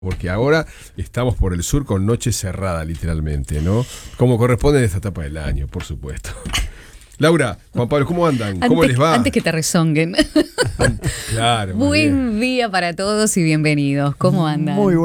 Porque ahora estamos por el sur con noche cerrada, literalmente, ¿no? Como corresponde en esta etapa del año, por supuesto. Laura, Juan Pablo, ¿cómo andan? ¿Cómo les va? Antes que te rezonguen. Claro. Buen día para todos y bienvenidos. ¿Cómo andan? Muy